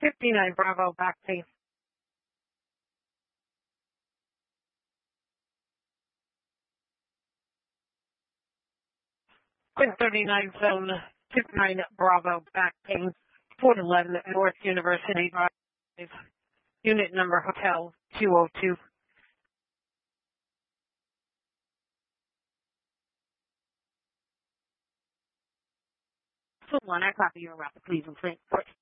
59 Bravo, back please. 39 Zone 59 Bravo, back ping 411 North University Drive, unit number Hotel 202. So one, I copy your route, please, and